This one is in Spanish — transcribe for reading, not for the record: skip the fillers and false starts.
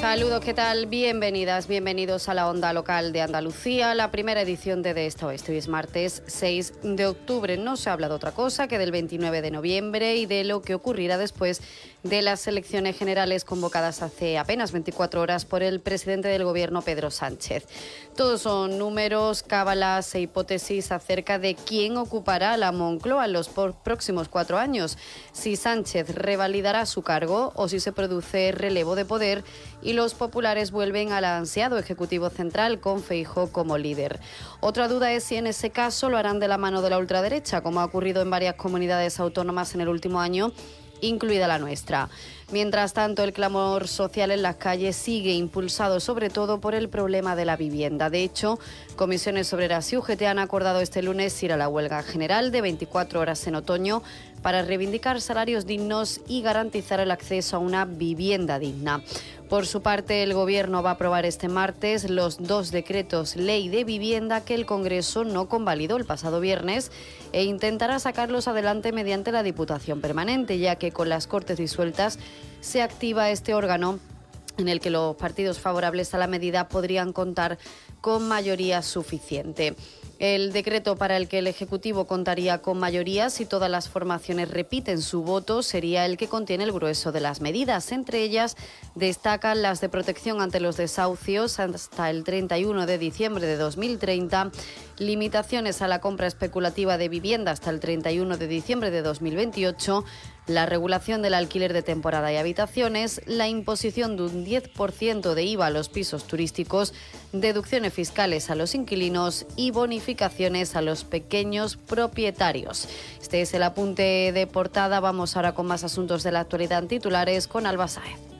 Saludos, ¿qué tal? Bienvenidas, bienvenidos a la Onda Local de Andalucía, la primera edición de Esta Oeste. Hoy es martes 6 de octubre. No se habla de otra cosa que del 29 de noviembre y de lo que ocurrirá después de las elecciones generales convocadas hace apenas 24 horas por el presidente del Gobierno, Pedro Sánchez. Todos son números, cábalas e hipótesis acerca de quién ocupará la Moncloa en los próximos 4 años, si Sánchez revalidará su cargo o si se produce relevo de poder y los populares vuelven al ansiado Ejecutivo Central con Feijóo como líder. Otra duda es si en ese caso lo harán de la mano de la ultraderecha, como ha ocurrido en varias comunidades autónomas en el último año, incluida la nuestra. Mientras tanto, el clamor social en las calles sigue impulsado sobre todo por el problema de la vivienda. De hecho, Comisiones Obreras y UGT han acordado este lunes ir a la huelga general de 24 horas en otoño para reivindicar salarios dignos y garantizar el acceso a una vivienda digna. Por su parte, el Gobierno va a aprobar este martes los 2 decretos ley de vivienda que el Congreso no convalidó el pasado viernes e intentará sacarlos adelante mediante la Diputación Permanente, ya que con las Cortes disueltas se activa este órgano en el que los partidos favorables a la medida podrían contar con mayoría suficiente. El decreto para el que el Ejecutivo contaría con mayoría si todas las formaciones repiten su voto sería el que contiene el grueso de las medidas. Entre ellas destacan las de protección ante los desahucios hasta el 31 de diciembre de 2030, limitaciones a la compra especulativa de vivienda hasta el 31 de diciembre de 2028, la regulación del alquiler de temporada y habitaciones, la imposición de un 10% de IVA a los pisos turísticos, deducciones fiscales a los inquilinos y bonificaciones a los pequeños propietarios. Este es el apunte de portada. Vamos ahora con más asuntos de la actualidad en titulares con Alba Sáez.